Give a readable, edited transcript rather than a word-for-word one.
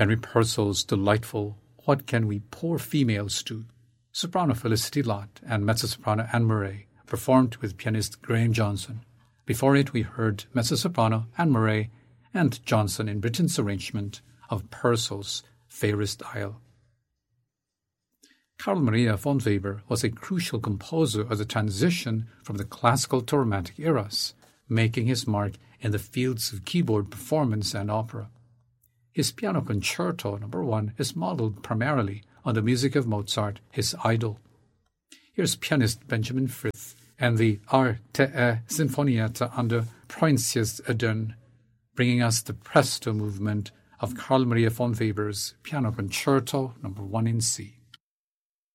Henry Purcell's delightful What Can We Poor Females Do? Soprano Felicity Lott and mezzo-soprano Anne Murray, performed with pianist Graham Johnson. Before it, we heard mezzo-soprano Anne Murray and Johnson in Britten's arrangement of Purcell's Fairest Isle. Carl Maria von Weber was a crucial composer of the transition from the classical to Romantic eras, making his mark in the fields of keyboard performance and opera. His Piano Concerto No. 1 is modeled primarily on the music of Mozart, his idol. Here's pianist Benjamin Frith and the Arte Sinfonietta under Proincius Adern, bringing us the presto movement of Carl Maria von Weber's Piano Concerto No. 1 in C.